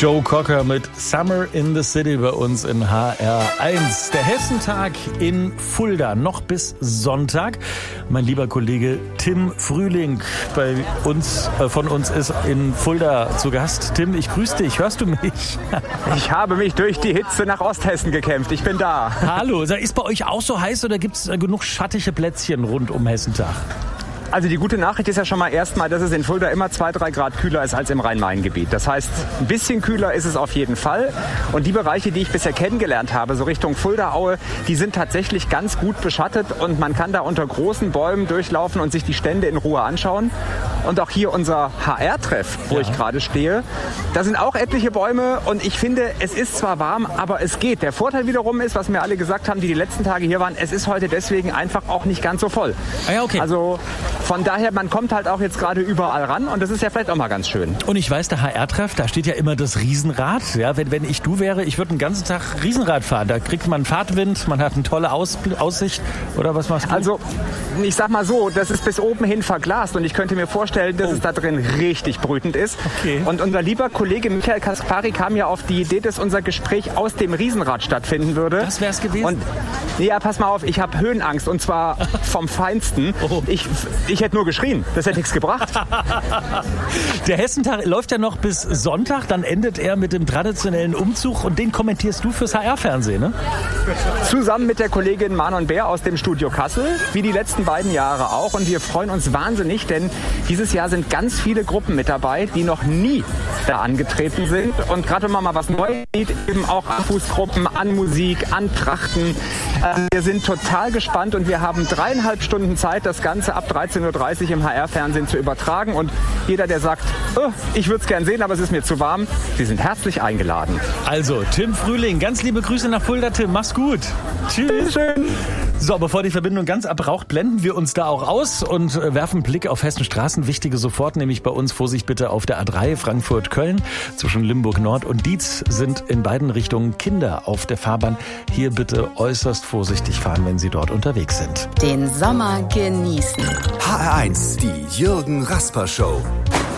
Joe Cocker mit Summer in the City bei uns in HR1. Der Hessentag in Fulda noch bis Sonntag. Mein lieber Kollege Tim Frühling von uns ist in Fulda zu Gast. Tim, ich grüße dich. Hörst du mich? Ich habe mich durch die Hitze nach Osthessen gekämpft. Ich bin da. Hallo. Ist bei euch auch so heiß oder gibt es genug schattige Plätzchen rund um Hessentag? Also die gute Nachricht ist ja schon mal erstmal, dass es in Fulda immer 2-3 Grad kühler ist als im Rhein-Main-Gebiet. Das heißt, ein bisschen kühler ist es auf jeden Fall. Und die Bereiche, die ich bisher kennengelernt habe, so Richtung Fulda-Aue, die sind tatsächlich ganz gut beschattet und man kann da unter großen Bäumen durchlaufen und sich die Stände in Ruhe anschauen. Und auch hier unser HR-Treff, wo ich gerade stehe, da sind auch etliche Bäume und ich finde, es ist zwar warm, aber es geht. Der Vorteil wiederum ist, was mir alle gesagt haben, die letzten Tage hier waren, es ist heute deswegen einfach auch nicht ganz so voll. Ah ja, okay. Also von daher, man kommt halt auch jetzt gerade überall ran und das ist ja vielleicht auch mal ganz schön. Und ich weiß, der HR-Treff, da steht ja immer das Riesenrad. Ja, wenn ich du wäre, ich würde den ganzen Tag Riesenrad fahren. Da kriegt man Fahrtwind, man hat eine tolle Aussicht. Oder was machst du? Also, ich sag mal so, das ist bis oben hin verglast und ich könnte mir vorstellen, dass es da drin richtig brütend ist. Okay. Und unser lieber Kollege Michael Kaspari kam ja auf die Idee, dass unser Gespräch aus dem Riesenrad stattfinden würde. Das wär's gewesen. Und ja, pass mal auf, ich habe Höhenangst und zwar vom Feinsten. Oh. Ich hätte nur geschrien, das hätte nichts gebracht. Der Hessentag läuft ja noch bis Sonntag, dann endet er mit dem traditionellen Umzug und den kommentierst du fürs HR-Fernsehen, ne? Zusammen mit der Kollegin Manon Bär aus dem Studio Kassel, wie die letzten beiden Jahre auch. Und wir freuen uns wahnsinnig, denn dieses Jahr sind ganz viele Gruppen mit dabei, die noch nie da angetreten sind. Und gerade wenn man mal was Neues sieht, eben auch an Fußgruppen, an Musik, an Trachten. Wir sind total gespannt und wir haben 3,5 Stunden Zeit, das Ganze ab 13.30 Uhr im HR-Fernsehen zu übertragen. Und jeder, der sagt, ich würde es gern sehen, aber es ist mir zu warm, Sie sind herzlich eingeladen. Also, Tim Frühling, ganz liebe Grüße nach Fulda, Tim. Mach's gut. Tschüss. Schön. So, bevor die Verbindung ganz abraucht, blenden wir uns da auch aus und werfen einen Blick auf Hessenstraßen. Wichtige sofort, nämlich bei uns, Vorsicht bitte, auf der A3 Frankfurt-Köln. Zwischen Limburg Nord und Dietz sind in beiden Richtungen Kinder auf der Fahrbahn. Hier bitte äußerst vorsichtig fahren, wenn Sie dort unterwegs sind. Den Sommer genießen. HR1, die Jürgen Rasper Show.